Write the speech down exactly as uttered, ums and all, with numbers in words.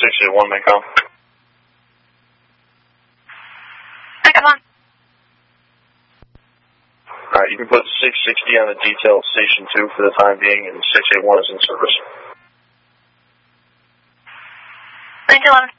six eight one, Macom. Come on. Alright, you can put six sixty on the detail at Station two for the time being, and six eight one is in service. nine two eleven.